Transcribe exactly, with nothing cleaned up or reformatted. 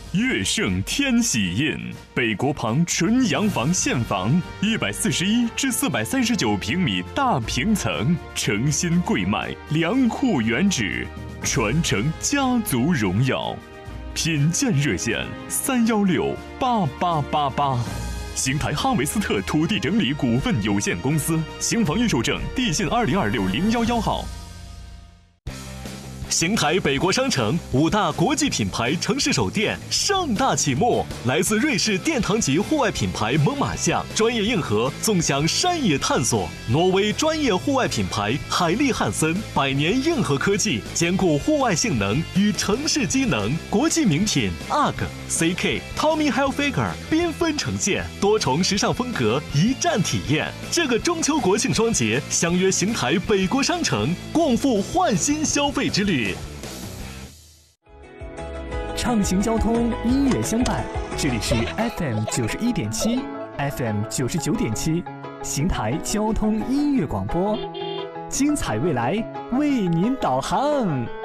悦盛天喜印，北国旁纯洋房现房，一百四十一至四百三十九平米大平层，诚心贵卖，良户原址，传承家族荣耀。品鉴热线三幺六八八八八。邢台哈维斯特土地整理股份有限公司，邢房预售证地信二零二六零幺幺号。邢台北国商城五大国际品牌城市首店盛大启幕，来自瑞士殿堂级户外品牌猛犸象专业硬核纵享山野探索，挪威专业户外品牌海利汉森百年硬核科技兼顾户外性能与城市机能，国际名品 U G C K、Tommy Hilfiger 缤纷呈现，多重时尚风格一站体验。这个中秋国庆双节，相约邢台北国商城，共赴焕新消费之旅。 畅行交通，音乐相伴。这里是 F M 九十一点七 ，F M 九十九点七，邢台交通音乐广播，精彩未来为您导航。